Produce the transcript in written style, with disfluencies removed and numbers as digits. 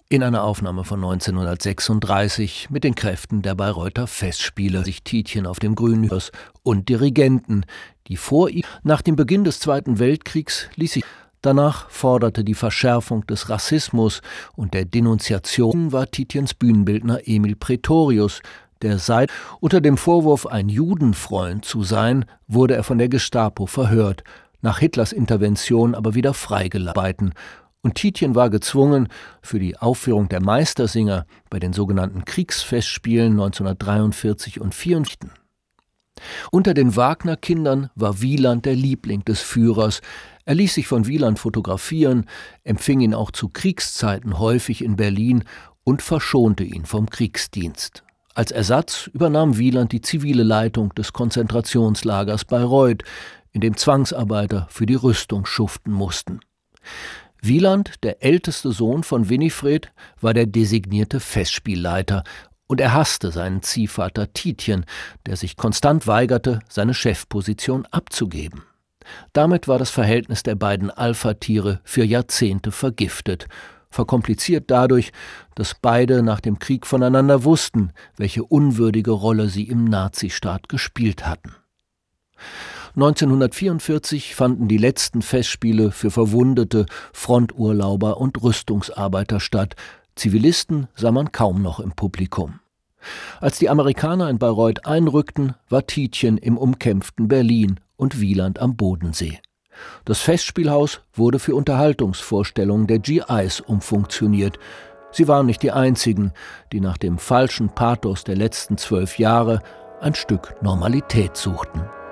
In einer Aufnahme von 1936 mit den Kräften der Bayreuther Festspiele sich Tietjen auf dem Grünen und Dirigenten, die vor ihm nach dem Beginn des Zweiten Weltkriegs ließ sich. Danach forderte die Verschärfung des Rassismus und der Denunziation war Tietjens Bühnenbildner Emil Praetorius, der unter dem Vorwurf, ein Judenfreund zu sein, wurde er von der Gestapo verhört, nach Hitlers Intervention aber wieder freigelassen. Und Tietjen war gezwungen, für die Aufführung der Meistersinger bei den sogenannten Kriegsfestspielen 1943 und 1944. Unter den Wagner-Kindern war Wieland der Liebling des Führers. Er ließ sich von Wieland fotografieren, empfing ihn auch zu Kriegszeiten häufig in Berlin und verschonte ihn vom Kriegsdienst. Als Ersatz übernahm Wieland die zivile Leitung des Konzentrationslagers Bayreuth, in dem Zwangsarbeiter für die Rüstung schuften mussten. Wieland, der älteste Sohn von Winifred, war der designierte Festspielleiter und er hasste seinen Ziehvater Tietjen, der sich konstant weigerte, seine Chefposition abzugeben. Damit war das Verhältnis der beiden Alpha-Tiere für Jahrzehnte vergiftet, verkompliziert dadurch, dass beide nach dem Krieg voneinander wussten, welche unwürdige Rolle sie im Nazistaat gespielt hatten. 1944 fanden die letzten Festspiele für Verwundete, Fronturlauber und Rüstungsarbeiter statt. Zivilisten sah man kaum noch im Publikum. Als die Amerikaner in Bayreuth einrückten, war Tietjen im umkämpften Berlin und Wieland am Bodensee. Das Festspielhaus wurde für Unterhaltungsvorstellungen der GIs umfunktioniert. Sie waren nicht die einzigen, die nach dem falschen Pathos der letzten 12 Jahre ein Stück Normalität suchten.